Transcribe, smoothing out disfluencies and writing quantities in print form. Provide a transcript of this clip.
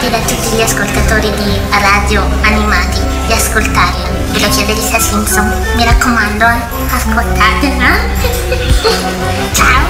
chiedo a tutti gli ascoltatori di radio animati di ascoltarla. Ve lo chiede Lisa Simpson. Mi raccomando, ascoltatela. Ciao.